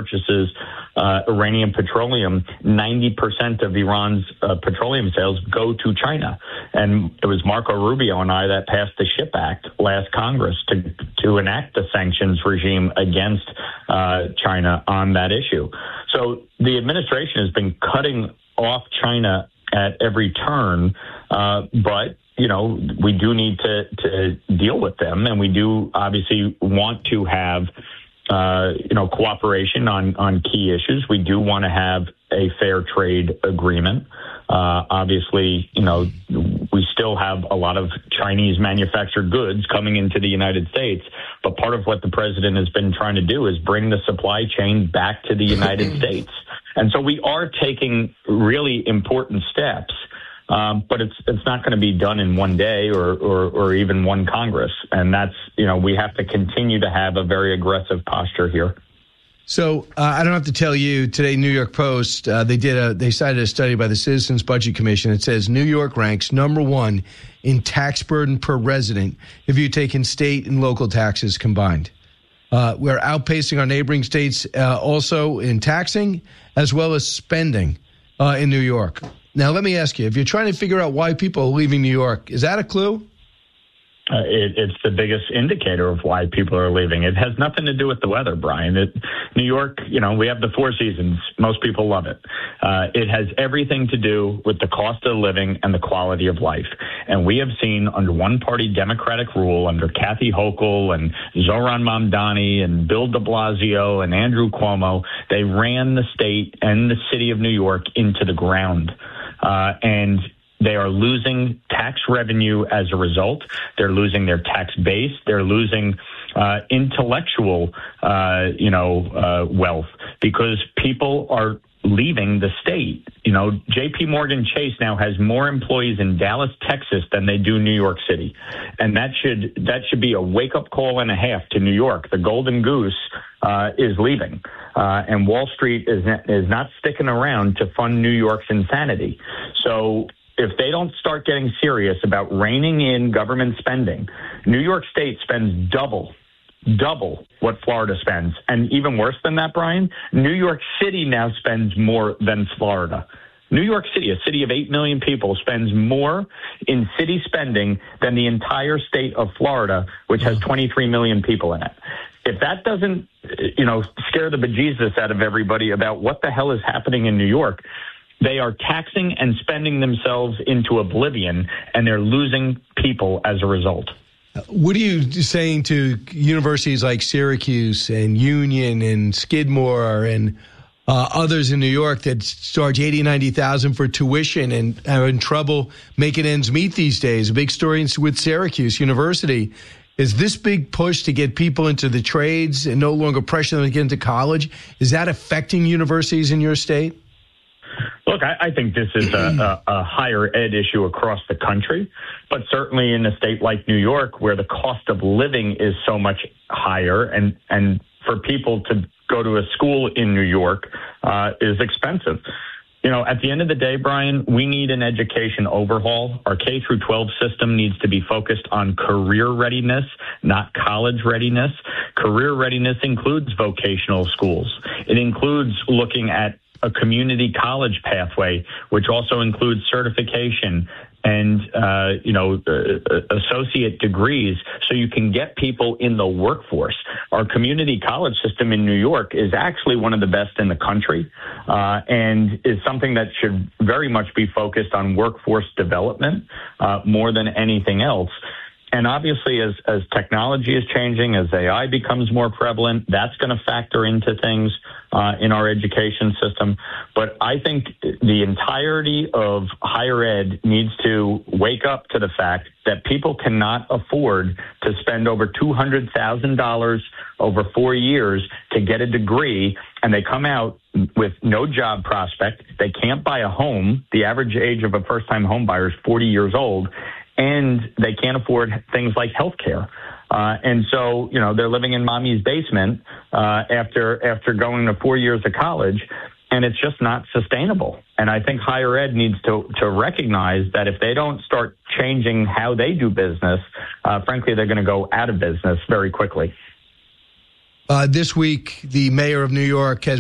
purchases Iranian petroleum. 90% of Iran's petroleum sales go to China. And it was Marco Rubio and I that passed the SHIP Act last Congress to enact the sanctions regime against China on that issue. So the administration has been cutting off China at every turn, but we do need to deal with them, and we do obviously want to have cooperation on key issues. We do want to have a fair trade agreement. Obviously, we still have a lot of Chinese manufactured goods coming into the United States, but part of what the president has been trying to do is bring the supply chain back to the United States. And so we are taking really important steps, but it's not going to be done in one day or even one Congress. And that's, we have to continue to have a very aggressive posture here. So I don't have to tell you, today, New York Post, they cited a study by the Citizens Budget Commission. It says New York ranks number one in tax burden per resident if you take in state and local taxes combined. We're outpacing our neighboring states also in taxing as well as spending in New York. Now, let me ask you, if you're trying to figure out why people are leaving New York, is that a clue? It's the biggest indicator of why people are leaving. It has nothing to do with the weather, Brian. New York, we have the four seasons. Most people love it. It has everything to do with the cost of living and the quality of life. And we have seen under one-party Democratic rule, under Kathy Hochul and Zohran Mamdani and Bill de Blasio and Andrew Cuomo, they ran the state and the city of New York into the ground. And they are losing tax revenue as a result. They're losing their tax base. They're losing intellectual, wealth because people are leaving the state. J.P. Morgan Chase now has more employees in Dallas, Texas than they do New York City. And that should be a wake-up call and a half to New York. The golden goose is leaving. And Wall Street is not sticking around to fund New York's insanity. So if they don't start getting serious about reining in government spending, New York State spends double what Florida spends. And even worse than that, Brian, New York City now spends more than Florida. New York City, a city of 8 million people, spends more in city spending than the entire state of Florida, which has 23 million people in it. If that doesn't, scare the bejesus out of everybody about what the hell is happening in New York, they are taxing and spending themselves into oblivion, and they're losing people as a result. What are you saying to universities like Syracuse and Union and Skidmore and others in New York that charge $80,000, $90,000 for tuition and are in trouble making ends meet these days? A big story with Syracuse University. Is this big push to get people into the trades and no longer pressure them to get into college, is that affecting universities in your state? Look, I think this is a higher ed issue across the country, but certainly in a state like New York, where the cost of living is so much higher, and for people to go to a school in New York is expensive. At the end of the day, Brian, we need an education overhaul. Our K through 12 system needs to be focused on career readiness, not college readiness. Career readiness includes vocational schools. It includes looking at a community college pathway, which also includes certification and, associate degrees, so you can get people in the workforce. Our community college system in New York is actually one of the best in the country, and is something that should very much be focused on workforce development more than anything else. And obviously, as technology is changing, as AI becomes more prevalent, that's going to factor into things in our education system. But I think the entirety of higher ed needs to wake up to the fact that people cannot afford to spend over $200,000 over 4 years to get a degree, and they come out with no job prospect. They can't buy a home. The average age of a first-time home buyer is 40 years old. And they can't afford things like health care. And so, they're living in mommy's basement after going to 4 years of college, and it's just not sustainable. And I think higher ed needs to recognize that if they don't start changing how they do business, frankly, they're going to go out of business very quickly. This week, the mayor of New York has